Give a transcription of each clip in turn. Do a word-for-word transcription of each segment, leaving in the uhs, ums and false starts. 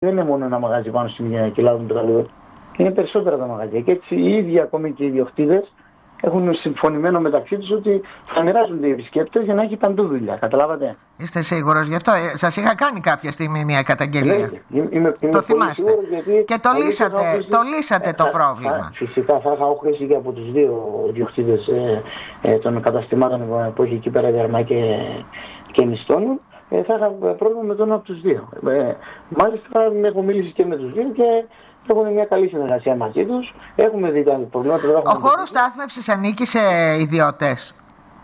δεν είναι μόνο ένα μαγαζί πάνω στην κοιλάδα του Πεταλούδου. Είναι περισσότερα τα μαγαζιά. Και έτσι οι ίδιοι ακόμη και οι ιδιοκτήτες έχουν συμφωνημένο μεταξύ τους ότι θα μοιράζονται οι επισκέπτες για να έχει παντού δουλειά. Καταλάβατε. Είστε σίγουρος γι' αυτό? Ε, σας είχα κάνει κάποια στιγμή μια καταγγελία. Είμαι, είμαι, είμαι το θυμάστε. Και το λύσατε, το, λύσατε ε, το πρόβλημα. Θα, φυσικά θα είχα όχρηση και από τους δύο ιδιοκτήτες ε, ε, των καταστημάτων που έχει εκεί πέρα Δερμά και, και Μισθώνου. Ε, θα είχα πρόβλημα με τον από τους δύο. Ε, μάλιστα έχω μιλήσει και με τους δύο και έχουμε μια καλή συνεργασία μαζί τους. Έχουμε δει τα προβλήματα. Ο χώρος στάθμευσης ανήκει σε ιδιώτες?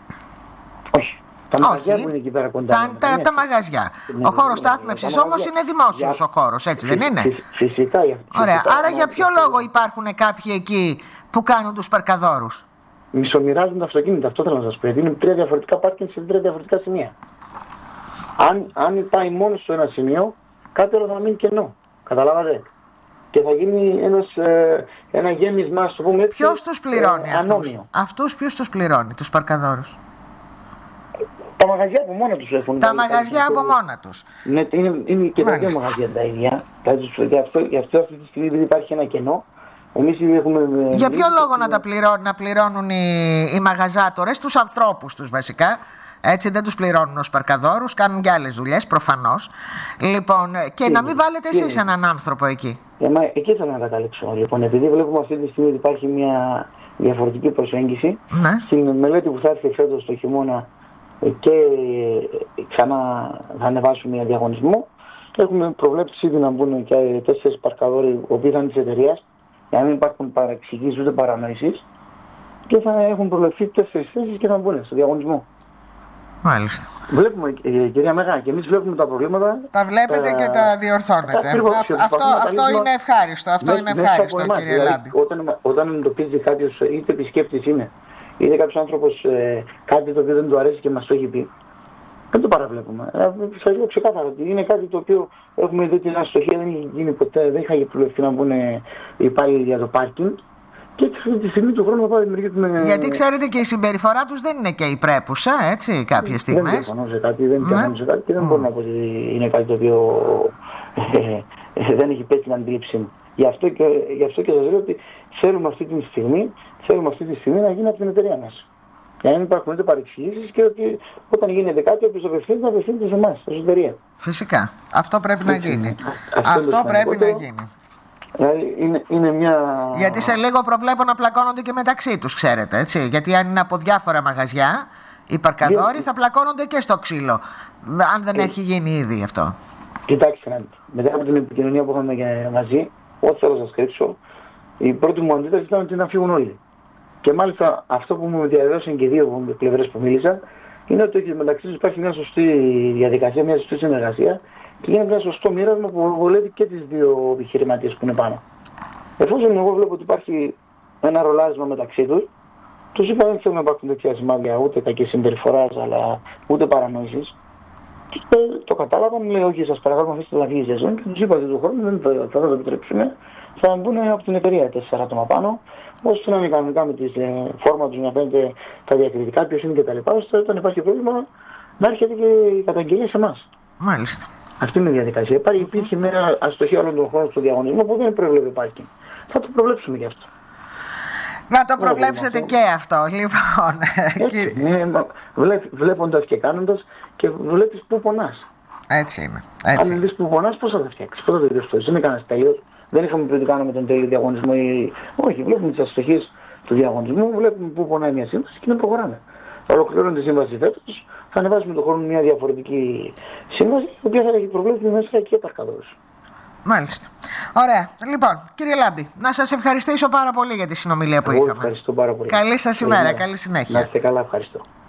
Όχι. Τα μαγαζιά που είναι εκεί πέρα κοντά. Τα, τα, τα, τα μαγαζιά. Ναι, ο χώρος στάθμευσης όμως είναι δημόσιος για... ο χώρος, έτσι δεν είναι? Φυσικά. Φυσικά. Ωραία. Άρα για ποιο λόγο υπάρχουν κάποιοι εκεί που κάνουν τους παρκαδόρους? Μισομοιράζουν τα αυτοκίνητα. Αυτό θέλω να σας πω. Γιατί είναι τρία διαφορετικά πάρκινγκ σε τρία διαφορετικά σημεία. Αν, αν πάει μόνο στο ένα σημείο, κάτι άλλο θα μείνει κενό. Καταλάβατε. Και θα γίνει ένας, ε, ένα γέμισμα, ας το πούμε έτσι. Ποιος τους πληρώνει ε, αυτούς? Αυτούς ποιος τους πληρώνει, τους παρκαδόρους? Τα μαγαζιά από μόνα τους έχουν. Τα μαγαζιά από μόνα τους. Ναι, είναι, είναι και τα δύο μαγαζιά τα ίδια. Γι' αυτό, γι' αυτό αυτή τη στιγμή επειδή υπάρχει ένα κενό, εμείς έχουμε... Για ποιο λόγο να τα πληρώνουν, να πληρώνουν οι, οι μαγαζάτορες, τους ανθρώπους τους βασικά? Έτσι δεν τους πληρώνουν ως παρκαδόρους, κάνουν και άλλες δουλειές προφανώς. Λοιπόν, και τι, να μην βάλετε εσείς τι, έναν άνθρωπο εκεί. Ε, μα, εκεί θέλω να καταλήξω. Λοιπόν, επειδή βλέπουμε αυτή τη στιγμή ότι υπάρχει μια διαφορετική προσέγγιση, ναι. Στην μελέτη που θα έρθει φέτος το χειμώνα και ξανά θα ανεβάσουμε ένα διαγωνισμό, έχουμε προβλέψει ήδη να μπουν και τέσσερις παρκαδόροι οι οποίοι θα είναι της εταιρείας, για να μην υπάρχουν παρεξηγήσεις ούτε παρανοήσεις, και θα έχουν προβλεφθεί τέσσερις θέσεις και θα μπουν στο διαγωνισμό. Μάλιστα. Βλέπουμε, ε, κυρία Μεγά, και εμείς βλέπουμε τα προβλήματα. Τα βλέπετε τα... και τα διορθώνετε. Αυτό, αυτό, αυτό είναι ευχάριστο, αυτό με, είναι ευχάριστο, εμάς, κύριε δηλαδή, Λάμπη. Όταν, όταν εντοπίζει κάποιος, είτε επισκέπτης είναι, είτε κάποιος άνθρωπος ε, κάτι το οποίο δεν του αρέσει και μας το έχει πει, δεν το παραβλέπουμε. Ε, σας λέω ξεκάθαρα ότι είναι κάτι το οποίο έχουμε δει την αστοχία, δεν έχει γίνει ποτέ, δεν είχα προβλεφθεί να μπουν οι υπάλληλοι για το πάρκινγκ. Και αυτή τη στιγμή του χρόνου θα πάει δημιουργήσουμε. Γιατί ξέρετε και η συμπεριφορά τους δεν είναι και η πρέπουσα, έτσι, κάποιες στιγμές. Δεν διαφωνώ σε κάτι, δεν διαφωνώ σε κάτι και δεν mm. μπορώ να πω ότι είναι κάτι το οποίο ε, δεν έχει πέσει την αντίληψή μου. Γι' αυτό και, γι' αυτό και σας λέω ότι θέλουμε αυτή τη στιγμή, θέλουμε αυτή τη στιγμή να γίνει από την εταιρεία μας. Για να μην υπάρχουν ούτε παρεξηγήσεις και ότι όταν γίνεται κάτι, όποιος απευθύνεται, να απευθύνεται σε εμάς, στην εταιρεία. Φυσικά. Αυτό πρέπει να γίνει. Αυτό, Αυτό πρέπει να γίνει. Είναι, είναι μια... Γιατί σε λίγο προβλέπω να πλακώνονται και μεταξύ τους, ξέρετε, έτσι. Γιατί αν είναι από διάφορα μαγαζιά, οι παρκαδόροι Δια... θα πλακώνονται και στο ξύλο. Αν δεν ε... έχει γίνει ήδη αυτό. Κοιτάξτε, μετά από την επικοινωνία που είχαμε μαζί, ό,τι θέλω να σας κρύψω, η πρώτη μου αντίδραση ήταν ότι να φύγουν όλοι. Και μάλιστα αυτό που μου διαβεβαίωσαν και οι δύο πλευρές που μίλησαν, είναι ότι μεταξύ τους υπάρχει μια σωστή διαδικασία, μια σωστή συνεργασία. Και γίνεται ένα σωστό μοίρασμα που βολεύει και τις δύο επιχειρηματίες που είναι πάνω. Εφόσον εγώ βλέπω ότι υπάρχει ένα ρολάρισμα μεταξύ τους, τους είπα δεν θέλω να υπάρχουν τέτοια σημάδια ούτε κακή συμπεριφοράς αλλά ούτε παρανόησης. Και το κατάλαβα, μου λέει όχι, σας παρακαλώ αφήστε τα βγει ζεζόν και τους είπα ότι του χρόνου δεν θα, θα το επιτρέψουμε. Θα μπουν από την εταιρεία τέσσερα άτομα πάνω, ώστε να είναι κανονικά με τη φόρμα τους να φαίνεται τα διακριτικά, ποιος είναι κτλ. Ώστε όταν υπάρχει πρόβλημα να έρχεται και η καταγγελία σε εμάς. Μάλιστα. Αυτή είναι η διαδικασία. Υπάρχει, υπήρχε μια αστοχή όλων των χρόνων στο διαγωνισμό που δεν προβλέπει πάρκινγκ. Θα το προβλέψουμε γι' αυτό. Να το προβλέψετε και αυτό, λοιπόν. Έτσι, ναι, βλέ, βλέποντας και κάνοντας και βλέπεις που πονάς. Έτσι είναι. Έτσι. Αν δεις που πονάς, πώς θα τα φτιάξεις, πώς θα το διορθώσεις. Δεν είναι κανένας τέλειος. Δεν είχαμε πει ότι κάναμε τον τέλειο διαγωνισμό. Ή... Όχι, βλέπουμε τις αστοχίες του διαγωνισμού, βλέπουμε που πονάει μια σύμβαση και να προχωράμε. Θα ολοκληρώνουμε τη σύμβαση φέτος, θα ανεβάσουμε τον χρόνο μια διαφορετική σύμβαση, η οποία θα έχει προβλέψει μέσα και παρκαδόρους. Μάλιστα. Ωραία. Λοιπόν, κύριε Λάμπη, να σας ευχαριστήσω πάρα πολύ για τη συνομιλία που Εγώ είχαμε. Ευχαριστώ πάρα πολύ. Καλή σας ημέρα, καλή συνέχεια. Να είστε καλά, ευχαριστώ.